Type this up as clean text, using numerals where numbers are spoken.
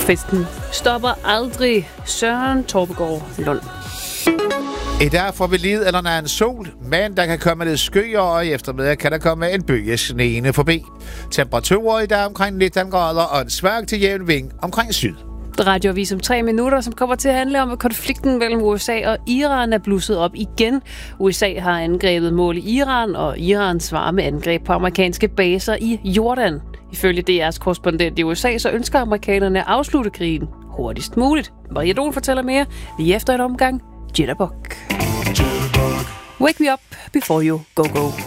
Festen stopper aldrig. Søren Torpegaard Lund. I dag får vi lid eller nær en sol, men der kan komme lidt skyer, og i eftermiddag kan der komme en bølge sneende forbi. Temperaturer i dag omkring 19 grader og en svag til jævn vind omkring syd. Radioavis om 3 minutter, som kommer til at handle om, at konflikten mellem USA og Iran er blusset op igen. USA har angrebet mål i Iran, og Iran svarer med angreb på amerikanske baser i Jordan. Ifølge DR's korrespondent i USA, så ønsker amerikanerne at afslutte krigen hurtigst muligt. Maria Dohl fortæller mere lige efter et omgang Jitterbug. Wake me up before you go.